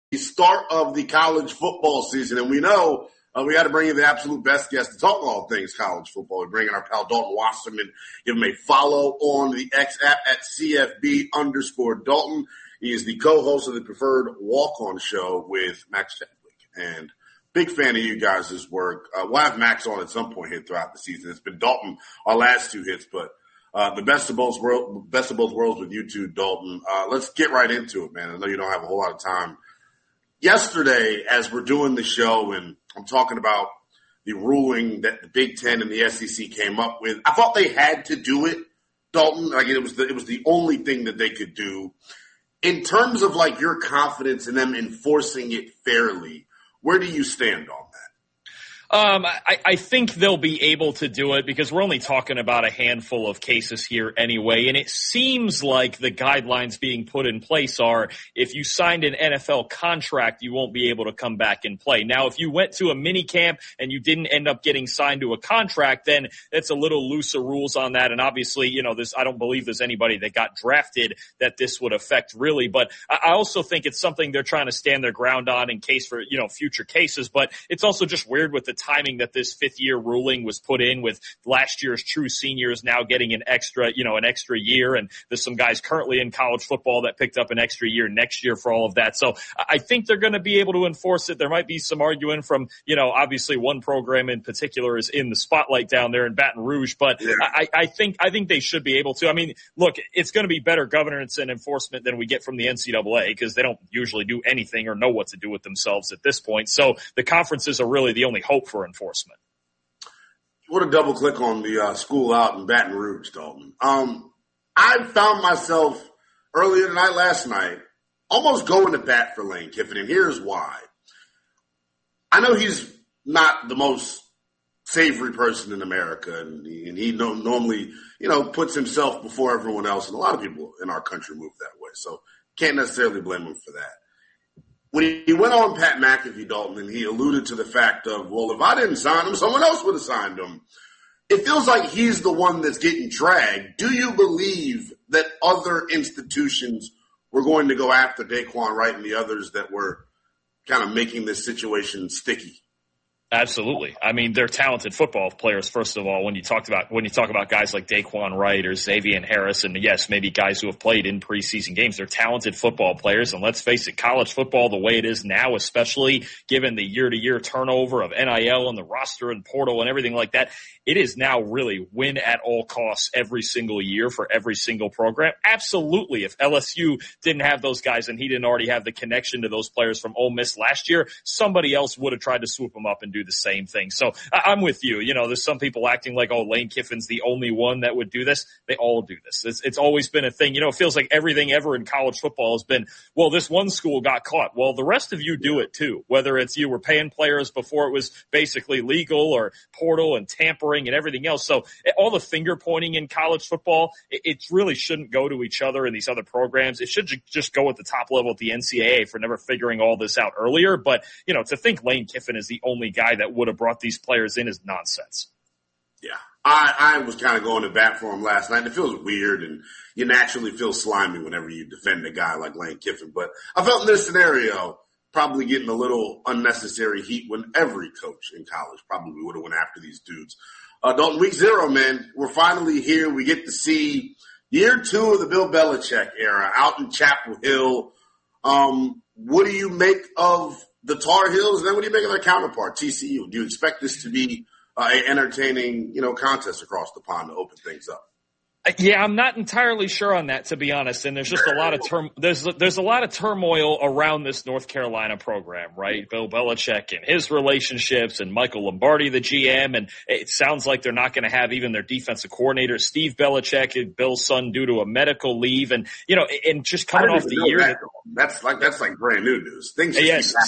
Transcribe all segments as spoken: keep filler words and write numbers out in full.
the start of the college football season, and we know uh, we got to bring you the absolute best guest to talk all things college football. We're bringing our pal Dalton Wasserman. Give him a follow on the X app at C F B underscore Dalton. He is the co-host of the Preferred Walk-On Show with Max Chadwick, and big fan of you guys' work. Uh, we'll have Max on at some point here throughout the season. It's been Dalton our last two hits, but uh, the best of both world, best of both worlds with you two, Dalton. Uh, let's get right into it, man. I know you don't have a whole lot of time. Yesterday, as we're doing the show, and I'm talking about the ruling that the Big Ten and the S E C came up with, I thought they had to do it, Dalton. Like it was the, it was the only thing that they could do. In terms of like your confidence in them enforcing it fairly, where do you stand on that? Um, I, I think they'll be able to do it because we're only talking about a handful of cases here anyway. And it seems like the guidelines being put in place are if you signed an N F L contract, you won't be able to come back and play. Now, if you went to a mini camp and you didn't end up getting signed to a contract, then it's a little looser rules on that. And obviously, you know, this, I don't believe there's anybody that got drafted that this would affect really. But I also think it's something they're trying to stand their ground on in case for, you know, future cases. But it's also just weird with the timing that this fifth year ruling was put in with last year's true seniors now getting an extra, you know, an extra year. And there's some guys currently in college football that picked up an extra year next year for all of that. So I think they're going to be able to enforce it. There might be some arguing from, you know, obviously one program in particular is in the spotlight down there in Baton Rouge, but yeah. I, I think, I think they should be able to. I mean, look, it's going to be better governance and enforcement than we get from the N C double A because they don't usually do anything or know what to do with themselves at this point. So the conferences are really the only hope for enforcement. Enforcement. I want to double click on the uh, school out in Baton Rouge, Dalton. Um, I found myself earlier tonight, last night, almost going to bat for Lane Kiffin, and here's why. I know he's not the most savory person in America, and he, and he no, normally, you know, puts himself before everyone else, and a lot of people in our country move that way, so can't necessarily blame him for that. When he went on Pat McAfee, Dalton, and he alluded to the fact of, well, if I didn't sign him, someone else would have signed him. It feels like he's the one that's getting dragged. Do you believe that other institutions were going to go after Daquan Wright and the others that were kind of making this situation sticky? Absolutely. I mean, they're talented football players, first of all, when you talked about, when you talk about guys like Daquan Wright or Xavier Harris, and yes, maybe guys who have played in preseason games, they're talented football players. And let's face it, college football, the way it is now, especially given the year to year turnover of N I L and the roster and portal and everything like that, it is now really win at all costs every single year for every single program. Absolutely. If L S U didn't have those guys and he didn't already have the connection to those players from Ole Miss last year, somebody else would have tried to swoop them up and do the same thing. So I'm with you. You know, there's some people acting like, oh, Lane Kiffin's the only one that would do this. They all do this. It's, it's always been a thing. You know, it feels like everything ever in college football has been, well, this one school got caught. Well, the rest of you do it too. Whether it's you were paying players before it was basically legal or portal and tampering and everything else. So all the finger pointing in college football, it, it really shouldn't go to each other in these other programs. It should just go at the top level at the N C double A for never figuring all this out earlier. But, you know, to think Lane Kiffin is the only guy that would have brought these players in is nonsense. Yeah, I, I was kind of going to bat for him last night. It feels weird, and you naturally feel slimy whenever you defend a guy like Lane Kiffin. But I felt in this scenario probably getting a little unnecessary heat when every coach in college probably would have went after these dudes. Uh, Dalton, week zero, man, we're finally here. We get to see year two of the Bill Belichick era out in Chapel Hill. Um, what do you make of the Tar Heels, and then what do you make of their counterpart, T C U? Do you expect this to be uh, an entertaining, you know, contest across the pond to open things up? Yeah, I'm not entirely sure on that, to be honest. And there's just a lot of term, there's, there's a lot of turmoil around this North Carolina program, right? Bill Belichick and his relationships and Michael Lombardi, the G M. And it sounds like they're not going to have even their defensive coordinator, Steve Belichick, Bill's son, due to a medical leave. And, you know, and just coming off the year. That. That's like, that's like brand new news. Things just yes.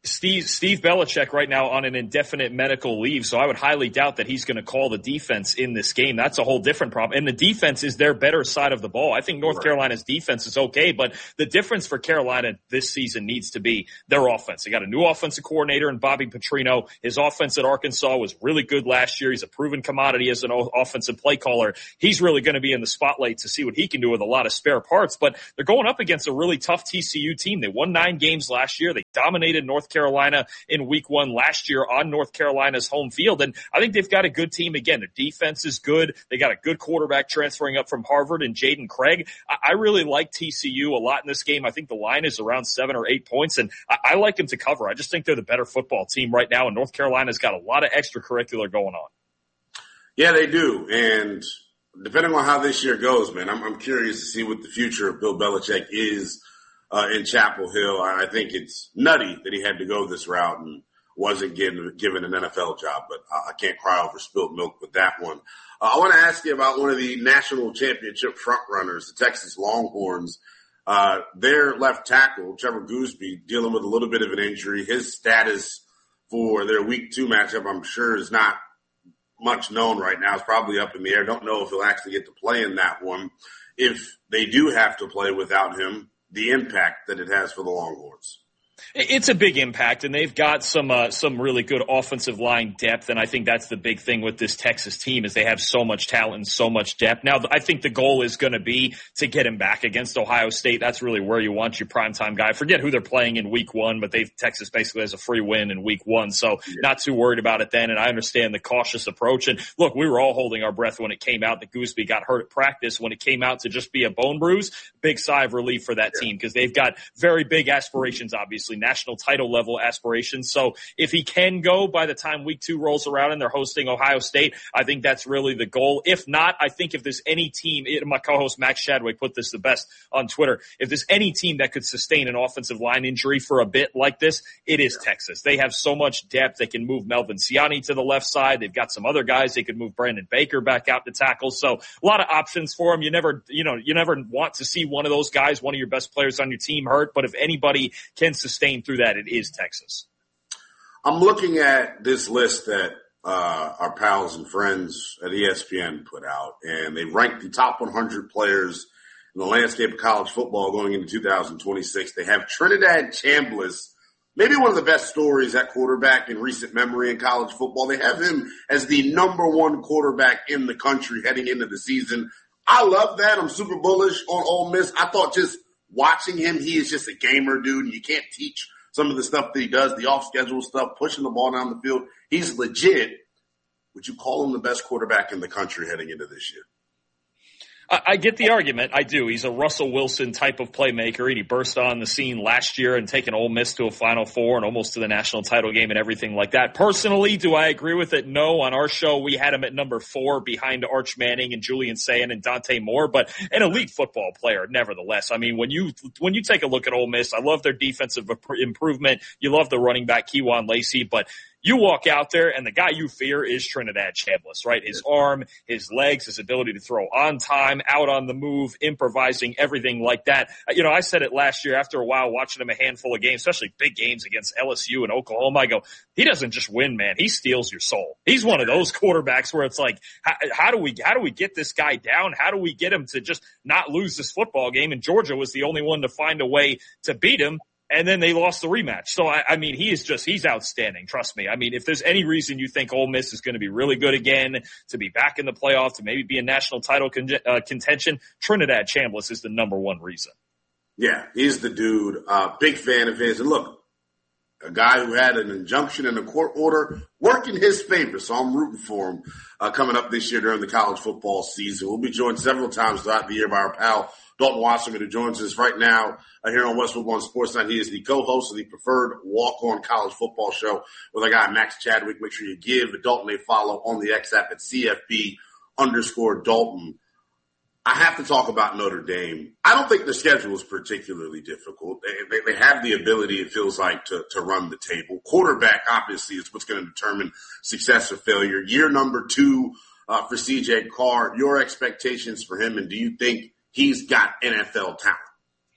Steve Steve Belichick right now on an indefinite medical leave, so I would highly doubt that he's going to call the defense in this game. That's a whole different problem. And the defense is their better side of the ball. I think North right. Carolina's defense is okay, but the difference for Carolina this season needs to be their offense. They got a new offensive coordinator in Bobby Petrino. His offense at Arkansas was really good last year. He's a proven commodity as an offensive play caller. He's really going to be in the spotlight to see what he can do with a lot of spare parts, but they're going up against a really tough T C U team. They won nine games last year. They dominated North Carolina in week one last year on North Carolina's home field. And I think they've got a good team. Again, their defense is good. They got a good quarterback transferring up from Harvard and Jaden Craig. I, I really like T C U a lot in this game. I think the line is around seven or eight points, and I, I like them to cover. I just think they're the better football team right now, and North Carolina's got a lot of extracurricular going on. Yeah, they do. And depending on how this year goes, man, I'm, I'm curious to see what the future of Bill Belichick is Uh, in Chapel Hill. I think it's nutty that he had to go this route and wasn't given, given an N F L job, but I can't cry over spilled milk with that one. Uh, I want to ask you about one of the national championship frontrunners, the Texas Longhorns. Uh, their left tackle, Trevor Goosby, dealing with a little bit of an injury. His status for their week two matchup, I'm sure, is not much known right now. It's probably up in the air. Don't know if he'll actually get to play in that one. If they do have to play without him, the impact that it has for the Longhorns. It's a big impact, and they've got some uh, some really good offensive line depth, and I think that's the big thing with this Texas team is they have so much talent and so much depth. Now, I think the goal is going to be to get him back against Ohio State. That's really where you want your primetime guy. Forget who they're playing in week one, but they Texas basically has a free win in week one, so yeah. Not too worried about it then, and I understand the cautious approach. And look, we were all holding our breath when it came out that Goosby got hurt at practice. When it came out to just be a bone bruise, big sigh of relief for that yeah. team because they've got very big aspirations, obviously, national title level aspirations. So if he can go by the time week two rolls around and they're hosting Ohio State, I think that's really the goal. If not, I think if there's any team, my co-host Max Shadwick put this the best on Twitter, if there's any team that could sustain an offensive line injury for a bit like this, it is yeah. Texas. They have so much depth. They can move Melvin Siani to the left side. They've got some other guys. They could move Brandon Baker back out to tackle. So a lot of options for them. You never, you know, you never want to see one of those guys, one of your best players on your team hurt. But if anybody can sustain through that, it is Texas. I'm looking at this list that uh, our pals and friends at E S P N put out, and they ranked the top one hundred players in the landscape of college football going into two thousand twenty-six. They have Trinidad Chambliss, maybe one of the best stories at quarterback in recent memory in college football. They have him as the number one quarterback in the country heading into the season. I love that. I'm super bullish on Ole Miss. I thought just watching him, he is just a gamer, dude, and you can't teach some of the stuff that he does, the off-schedule stuff, pushing the ball down the field. He's legit. Would you call him the best quarterback in the country heading into this year? I get the argument. I do. He's a Russell Wilson type of playmaker, and he burst on the scene last year and taken Ole Miss to a Final Four and almost to the national title game and everything like that. Personally, do I agree with it? No. On our show, we had him at number four behind Arch Manning and Julian Sayin and Dante Moore, but an elite football player nevertheless. I mean, when you when you take a look at Ole Miss, I love their defensive improvement. You love the running back, Kejuan Lacey, but you walk out there, and the guy you fear is Trinidad Chambliss, right? His arm, his legs, his ability to throw on time, out on the move, improvising, everything like that. You know, I said it last year after a while watching him a handful of games, especially big games against L S U and Oklahoma. I go, he doesn't just win, man. He steals your soul. He's one of those quarterbacks where it's like, how, how do we how do we get this guy down? How do we get him to just not lose this football game? And Georgia was the only one to find a way to beat him. And then they lost the rematch. So, I, I mean, he is just, he's outstanding. Trust me. I mean, if there's any reason you think Ole Miss is going to be really good again, to be back in the playoffs, to maybe be in national title con- uh, contention, Trinidad Chambliss is the number one reason. Yeah, he's the dude. Uh, big fan of his. And look, a guy who had an injunction in a court order work in his favor. So I'm rooting for him uh, coming up this year during the college football season. We'll be joined several times throughout the year by our pal Dalton Wasserman, who joins us right now uh, here on West Football and Sports Night. He is the co-host of the preferred walk-on college football show with our guy Max Chadwick. Make sure you give Dalton a follow on the X app at C F B underscore Dalton. I have to talk about Notre Dame. I don't think the schedule is particularly difficult. They, they, they have the ability, it feels like, to, to run the table. Quarterback, obviously, is what's going to determine success or failure. Year number two uh, for C J Carr. Your expectations for him, and do you think he's got N F L talent?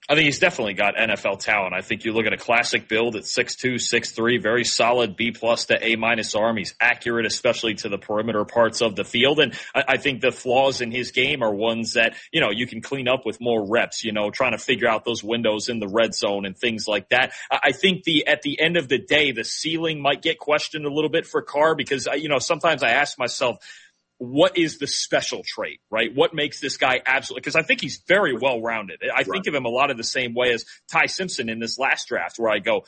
I think he's definitely got N F L talent. I think you look at a classic build at six two, six three, very solid B plus to A minus arm. He's accurate, especially to the perimeter parts of the field. And I, I think the flaws in his game are ones that, you know, you can clean up with more reps, you know, trying to figure out those windows in the red zone and things like that. I, I think the, at the end of the day, the ceiling might get questioned a little bit for Carr because, you know, sometimes I ask myself, what is the special trait, right? What makes this guy absolutely, because I think he's very well rounded. I right. think of him a lot of the same way as Ty Simpson in this last draft, where I go,